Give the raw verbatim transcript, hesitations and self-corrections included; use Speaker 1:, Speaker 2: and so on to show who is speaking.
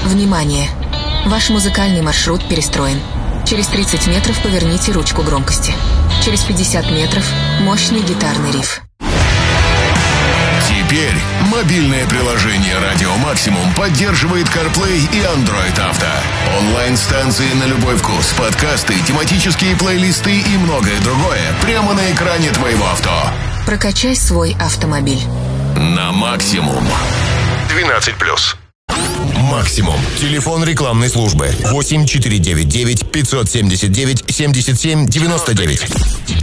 Speaker 1: Внимание! Ваш музыкальный маршрут перестроен. Через тридцать метров поверните ручку громкости. Через пятьдесят метров мощный гитарный риф.
Speaker 2: Теперь мобильное приложение «Радио Максимум» поддерживает CarPlay и Android Auto. Онлайн-станции на любой вкус, подкасты, тематические плейлисты и многое другое прямо на экране твоего авто.
Speaker 1: Прокачай свой автомобиль.
Speaker 2: На максимум. двенадцать плюс.
Speaker 3: Максимум. Телефон рекламной службы восемь четыре девять девять пятьсот семьдесят девять семьдесят семь девяносто девять.